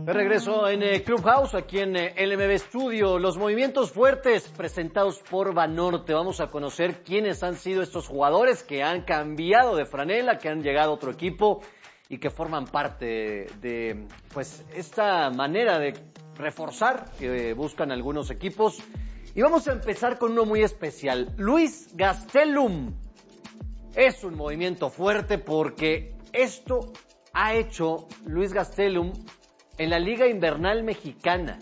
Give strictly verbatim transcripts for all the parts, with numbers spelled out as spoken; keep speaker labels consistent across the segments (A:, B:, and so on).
A: De regreso en eh, Clubhouse, aquí en eh, L M B Studio, los movimientos fuertes presentados por Banorte. Vamos a conocer quiénes han sido estos jugadores que han cambiado de franela, que han llegado a otro equipo y que forman parte de, de pues esta manera de reforzar que buscan algunos equipos. Y vamos a empezar con uno muy especial, Luis Gastelum. Es un movimiento fuerte porque esto ha hecho Luis Gastelum en la Liga Invernal Mexicana.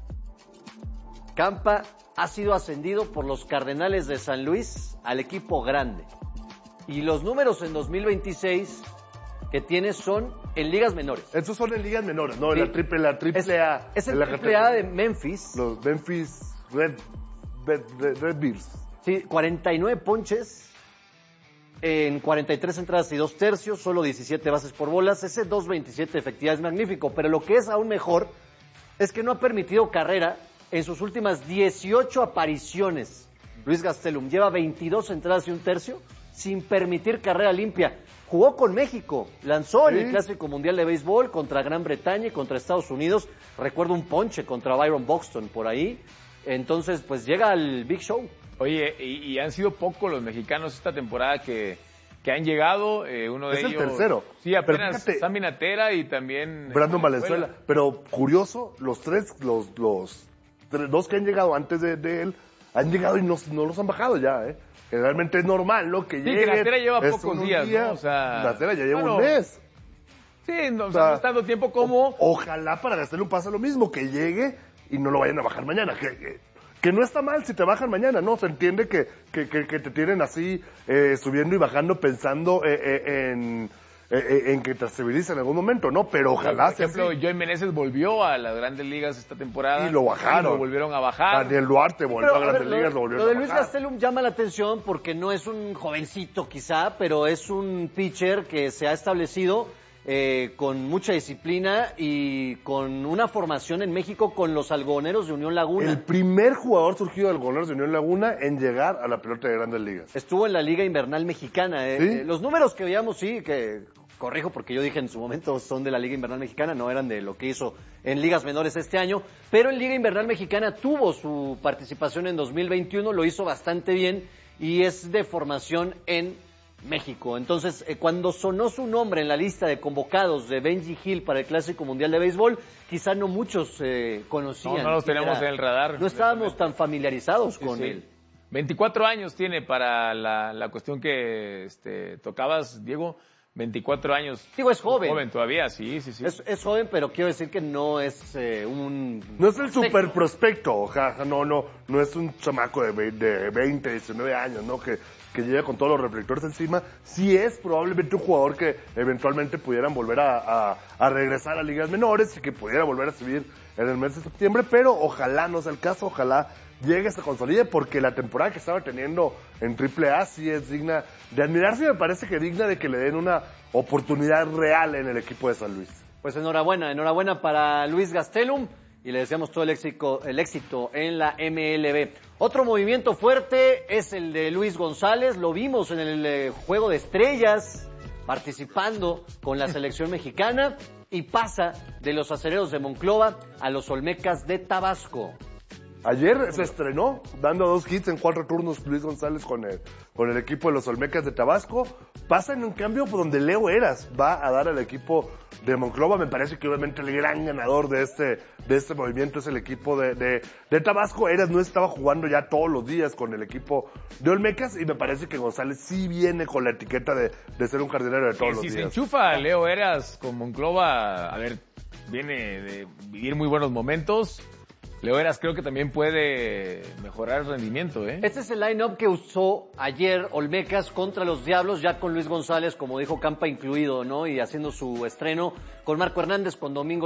A: Campa ha sido ascendido por los Cardenales de San Luis al equipo grande. Y los números en dos mil veintiséis que tiene son en ligas menores.
B: Estos son en ligas menores, no,
A: Sí.
B: en la triple, la triple
A: Es,
B: A.
A: es el
B: en la
A: triple A de Memphis.
B: Los Memphis Red, Red, Red, Red Bears.
A: Sí, cuarenta y nueve ponches en cuarenta y tres entradas y dos tercios, solo diecisiete bases por bolas. Ese dos veintisiete de efectividad es magnífico, pero lo que es aún mejor es que no ha permitido carrera en sus últimas dieciocho apariciones. Luis Gastelum lleva veintidós entradas y un tercio sin permitir carrera limpia. Jugó con México, lanzó en
B: Sí.
A: el Clásico Mundial de Béisbol contra Gran Bretaña y contra Estados Unidos. Recuerdo un ponche contra Byron Buxton por ahí. Entonces, pues llega al Big Show.
C: Oye, y, y han sido pocos los mexicanos esta temporada que, que han llegado. Eh, uno de
B: Es el
C: ellos.
B: tercero.
C: Sí, apenas
B: Pero fíjate,
C: Sam Vinatera y también
B: Brandon
C: eh,
B: Valenzuela. Pero curioso, los tres, los, los tres, dos que han llegado antes de, de él, han llegado y no, no los han bajado ya, ¿eh? Generalmente es normal, ¿no? Que
C: Sí,
B: lleguen.
C: que Natera lleva
B: es
C: pocos
B: unos
C: días, ¿no? O sea,
B: Natera ya lleva
C: bueno,
B: un mes.
C: Sí, no,
B: O
C: o
B: sea,
C: sea, no está dando tiempo como.
B: O- ojalá para Gastelum pase lo mismo, que llegue y no lo vayan a bajar mañana. Que, que, que no está mal si te bajan mañana, ¿no? Se entiende que, que, que, que te tienen así eh, subiendo y bajando pensando eh, eh, en, eh, en que te estabilice en algún momento, ¿no? Pero ojalá
C: Por ejemplo,
B: sea así.
C: Joey Meneses volvió a las grandes ligas esta temporada.
B: Y lo bajaron.
C: Y lo volvieron a bajar.
B: Daniel Duarte volvió
A: Pero,
B: a
A: a ver,
B: Grandes
A: lo,
B: Ligas, lo volvieron
A: lo de
B: a
A: Luis
B: bajar.
A: Gastelum llama la atención porque no es un jovencito quizá, pero es un pitcher que se ha establecido eh, con mucha disciplina y con una formación en México con los algodoneros de Unión Laguna.
B: El primer jugador surgido del Goleros de Unión Laguna en llegar a la pelota de Grandes Ligas.
A: Estuvo en la Liga Invernal Mexicana. eh.
B: ¿Sí?
A: Eh, los números que veíamos, sí, que corrijo porque yo dije en su momento son de la Liga Invernal Mexicana, no eran de lo que hizo en ligas menores este año, pero en Liga Invernal Mexicana tuvo su participación en dos mil veintiuno, lo hizo bastante bien y es de formación en México. Entonces, eh, cuando sonó su nombre en la lista de convocados de Benji Hill para el Clásico Mundial de Béisbol, quizá no muchos eh, conocían.
C: No, no los
A: quién
C: teníamos
A: era.
C: en el radar.
A: No estábamos tan familiarizados
C: Sí,
A: con
C: sí.
A: él.
C: veinticuatro años tiene para la, la cuestión que este, tocabas, Diego. veinticuatro años.
A: Digo, es joven.
C: Joven todavía, sí, sí, sí.
A: Es, es joven, pero quiero decir que no es eh, un...
B: No es el super prospecto, ojalá, no, no, no es un chamaco de ve- de veinte, diecinueve años, ¿no? Que, que llega con todos los reflectores encima. Sí es probablemente un jugador que eventualmente pudieran volver a, a, a regresar a ligas menores y que pudiera volver a subir en el mes de septiembre, pero ojalá no sea el caso, ojalá llegue, se consolide, porque la temporada que estaba teniendo en triple A sí es digna de admirarse y me parece que digna de que le den una oportunidad real en el equipo de San Luis.
A: Pues enhorabuena, enhorabuena para Luis Gastelum y le deseamos todo el éxito, el éxito en la M L B. Otro movimiento fuerte es el de Luis González, lo vimos en el eh, Juego de Estrellas, participando con la selección mexicana y pasa de los Acereros de Monclova a los Olmecas de Tabasco.
B: Ayer se estrenó, dando dos hits en cuatro turnos Luis González con el, con el equipo de los Olmecas de Tabasco. Pasa en un cambio por donde Leo Eras va a dar al equipo de Monclova. Me parece que obviamente el gran ganador de este, de este movimiento es el equipo de, de, de Tabasco. Eras no estaba jugando ya todos los días con el equipo de Olmecas y me parece que González sí viene con la etiqueta de, de ser un jardinero de todos
C: Que
B: los
C: si se
B: días.
C: enchufa Leo Eras con Monclova, a ver, viene de vivir muy buenos momentos. Leo Eras creo que también puede mejorar el rendimiento, ¿eh?
A: Este es el line-up que usó ayer Olmecas contra los Diablos, ya con Luis González, como dijo Campa, incluido, ¿no? Y haciendo su estreno con Marco Hernández, con Domingo